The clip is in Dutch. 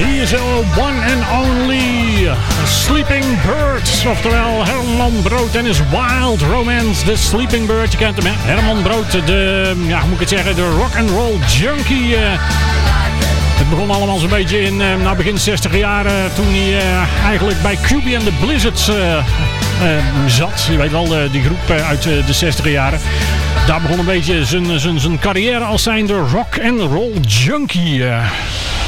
He is our one and only Sleeping Bird. Oftewel Herman Brood en his Wild Romance. De Sleeping Bird, je kent hem, hè? Herman Brood, de, ja, hoe moet ik het zeggen, de rock'n'roll junkie. Het begon allemaal zo'n beetje in begin 60 jaren toen hij eigenlijk bij QB and the Blizzards zat. Je weet wel, die groep uit de 60 jaren. Daar begon een beetje zijn carrière als zijnde rock and roll junkie.